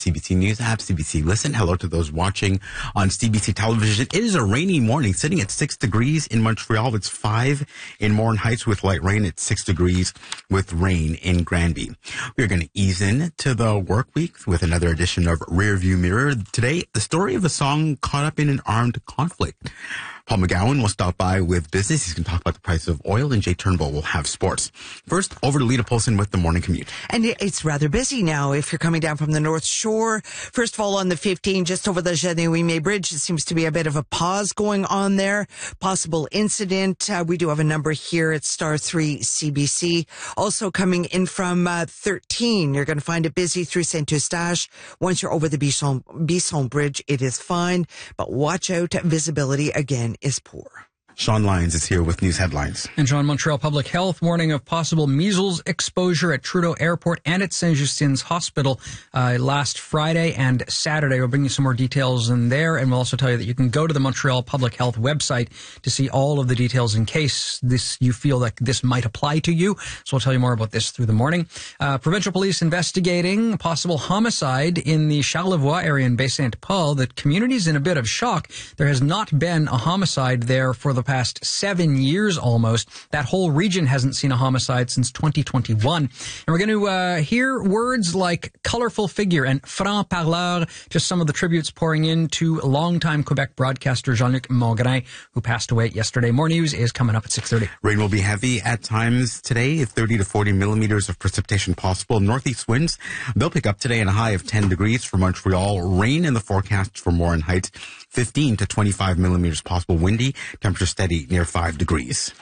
CBC News app, CBC Listen. Hello to those watching on CBC Television. It is a rainy morning, sitting at 6 degrees in Montreal. It's 5 in Morin Heights with light rain. It's 6 degrees with rain in Granby. We're going to ease into the work week with another edition of Rearview Mirror. Today, the story of a song caught up in an armed conflict. Paul McGowan will stop by with business. He's going to talk about the price of oil, and Jay Turnbull will have sports. First, over to Lita Polson with the morning commute. And it's rather busy now if you're coming down from the North Shore. First of all, on the 15, just over the Jeanne-Ouimet Bridge, it seems to be a bit of a pause going on there. Possible incident. We do have a number here at Star 3 CBC. Also coming in from 13, you're going to find it busy through Saint-Eustache. Once you're over the Bisson Bridge, it is fine. But watch out, visibility again is poor. Sean Lyons is here with news headlines. And John, Montreal Public Health warning of possible measles exposure at Trudeau Airport and at Saint-Justin's Hospital last Friday and Saturday. We'll bring you some more details in there, and we'll also tell you that you can go to the Montreal Public Health website to see all of the details in case you feel like this might apply to you. So we'll tell you more about this through the morning. Provincial police investigating possible homicide in the Charlevoix area in Baie-Saint-Paul. The community's in a bit of shock. There has not been a homicide there for the past 7 years almost. That whole region hasn't seen a homicide since 2021. And we're going to hear words like colorful figure and franc parleur, just some of the tributes pouring in to longtime Quebec broadcaster Jean-Luc Mongrain, who passed away yesterday. More news is coming up at 6:30. Rain will be heavy at times today, 30 to 40 millimeters of precipitation possible. Northeast winds, they'll pick up today in a high of 10 degrees for Montreal. Rain in the forecast for Morin Heights, 15 to 25 millimeters possible. Windy, temperature steady near 5 degrees.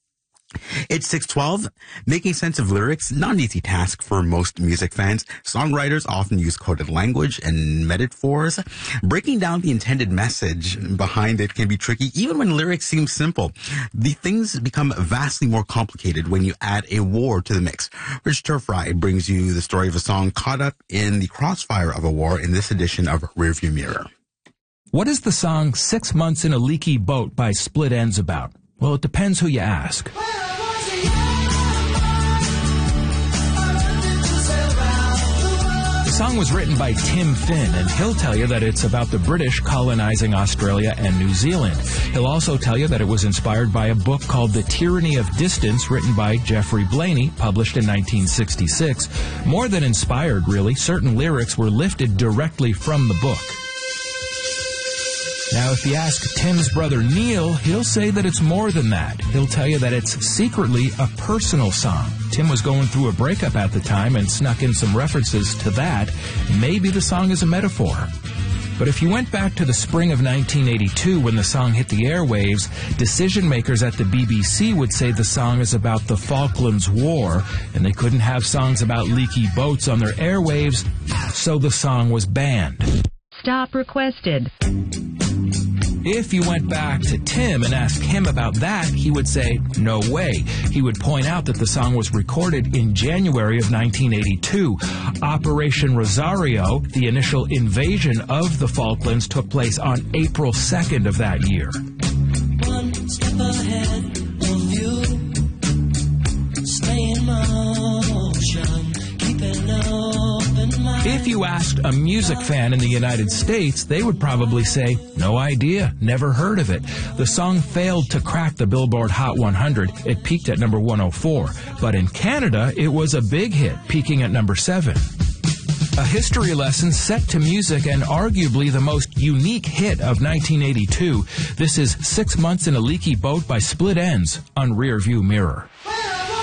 It's 6:12. Making sense of lyrics, not an easy task for most music fans. Songwriters often use coded language and metaphors. Breaking down the intended message behind it can be tricky, even when lyrics seem simple. The things become vastly more complicated when you add a war to the mix. Rich Turfry brings you the story of a song caught up in the crossfire of a war in this edition of Rearview Mirror. What is the song 6 Months in a Leaky Boat by Split Enz about? Well, it depends who you ask. The song was written by Tim Finn, and he'll tell you that it's about the British colonizing Australia and New Zealand. He'll also tell you that it was inspired by a book called The Tyranny of Distance, written by Geoffrey Blaney, published in 1966. More than inspired, really, certain lyrics were lifted directly from the book. Now, if you ask Tim's brother Neil, he'll say that it's more than that. He'll tell you that it's secretly a personal song. Tim was going through a breakup at the time and snuck in some references to that. Maybe the song is a metaphor. But if you went back to the spring of 1982 when the song hit the airwaves, decision makers at the BBC would say the song is about the Falklands War, and they couldn't have songs about leaky boats on their airwaves, so the song was banned. Stop requested. If you went back to Tim and asked him about that, he would say, no way. He would point out that the song was recorded in January of 1982. Operation Rosario, the initial invasion of the Falklands, took place on April 2nd of that year. One step ahead of you, stay in motion, keep an open mind. If you asked a music fan in the United States, they would probably say, no idea, never heard of it. The song failed to crack the Billboard Hot 100. It peaked at number 104. But in Canada, it was a big hit, peaking at number 7. A history lesson set to music and arguably the most unique hit of 1982. This is 6 Months in a Leaky Boat by Split Enz on Rearview Mirror.